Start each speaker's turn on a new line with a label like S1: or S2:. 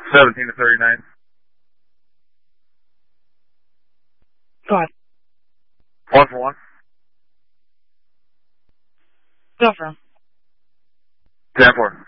S1: 17 to 39.
S2: Go ahead.
S1: 1 for 1.
S2: Go for him.
S1: 10 for.